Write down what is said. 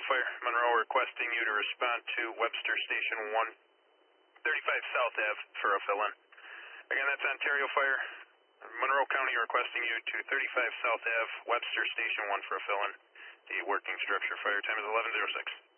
Fire, Monroe requesting you to respond to Webster Station 1, 35 South Ave for a fill-in. Again, that's Ontario Fire, Monroe County requesting you to 35 South Ave, Webster Station 1 for a fill-in. The working structure fire time is 11:06.